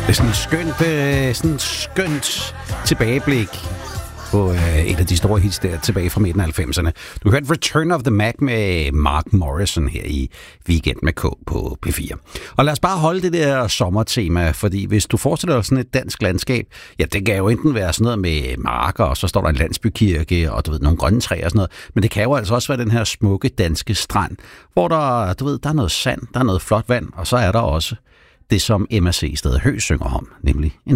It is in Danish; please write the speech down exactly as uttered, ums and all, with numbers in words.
Det er sådan et skønt, øh, sådan et skønt tilbageblik på øh, et af de store hits der tilbage fra midten af halvfemserne. Du hørte Return of the Mac med Mark Morrison her i Weekend med K på P fire. Og lad os bare holde det der sommertema, fordi hvis du forestiller dig sådan et dansk landskab, ja, det kan jo enten være sådan noget med marker, og så står der en landsbykirke, og du ved, nogle grønne træer og sådan noget, men det kan jo altså også være den her smukke danske strand, hvor der, du ved, der er noget sand, der er noget flot vand, og så er der også det, som Emma C. Steder Høgh synger om, nemlig en